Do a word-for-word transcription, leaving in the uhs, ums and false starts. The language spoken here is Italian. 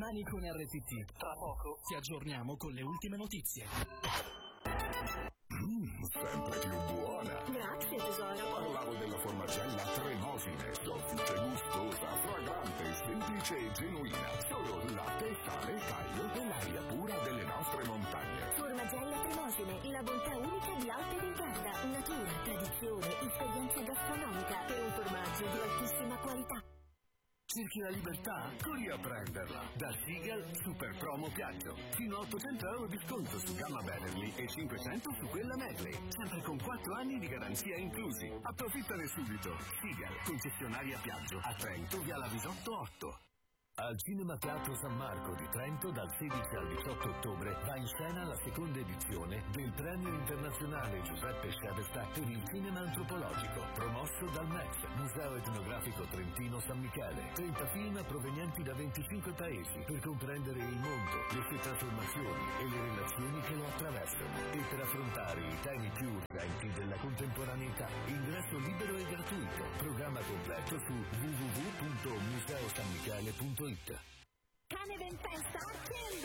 Rimani con R T T. Tra poco ti aggiorniamo con le ultime notizie. Mmm, sempre più buona. Grazie, tesoro. Parlavo della formagella Tremosine, soffice, gustosa, fragante, semplice e genuina. Solo latte, sale, taglio e l'aria pura delle nostre montagne. Formagella Tremosine, la bontà unica di Alpe del Garda. Natura, tradizione, esperienza gastronomica per un formaggio di altissima qualità. Cerchi la libertà? Corri a prenderla. Da Seagull Super Promo Piaggio. Fino a ottocento euro di sconto su gamma Beverly e cinquecento su quella Medley. Sempre con quattro anni di garanzia inclusi. Approfittane subito. Seagull, concessionaria Piaggio. A Trento, via la Visotto otto. Al Cinema Teatro San Marco di Trento dal sedici al diciotto ottobre va in scena la seconda edizione del Premio Internazionale Giuseppe Sciavesta per il cinema antropologico, promosso dal M E T, Museo Etnografico Trentino San Michele. trenta film provenienti da venticinque paesi per comprendere il mondo, le sue trasformazioni e le relazioni che lo attraversano. E per affrontare i temi più urgenti della contemporaneità. Ingresso libero e gratuito. Programma completo su w w w punto museo san michele punto it. Cane ben festa,